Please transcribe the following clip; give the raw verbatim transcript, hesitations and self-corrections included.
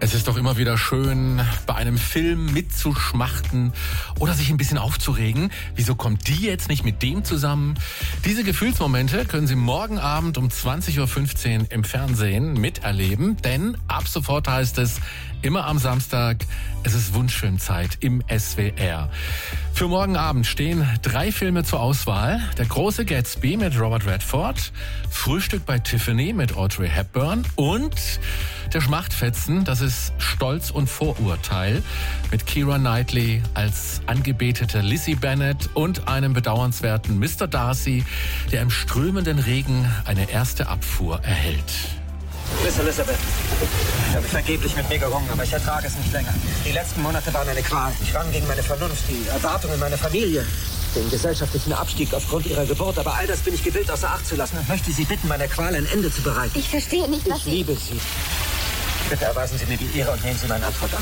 Es ist doch immer wieder schön, bei einem Film mitzuschmachten oder sich ein bisschen aufzuregen. Wieso kommt die jetzt nicht mit dem zusammen? Diese Gefühlsmomente können Sie morgen Abend um zwanzig Uhr fünfzehn im Fernsehen miterleben, denn ab sofort heißt es immer am Samstag, es ist Wunschfilmzeit im S W R. Für morgen Abend stehen drei Filme zur Auswahl. Der große Gatsby mit Robert Redford, Frühstück bei Tiffany mit Audrey Hepburn und der Schmachtfetzen, das ist Stolz und Vorurteil mit Keira Knightley als angebetete Lizzie Bennet und einem bedauernswerten Mister Darcy, der im strömenden Regen eine erste Abfuhr erhält. Miss Elizabeth, ich habe vergeblich mit mir gerungen, aber ich ertrage es nicht länger. Die letzten Monate waren eine Qual. Ich rang gegen meine Vernunft, die Erwartungen meiner Familie, den gesellschaftlichen Abstieg aufgrund ihrer Geburt. Aber all das bin ich gewillt außer Acht zu lassen und möchte Sie bitten, meiner Qual ein Ende zu bereiten. Ich verstehe nicht, was Ich liebe Sie. Bitte erweisen Sie mir die Ehre und nehmen Sie meine Antwort an.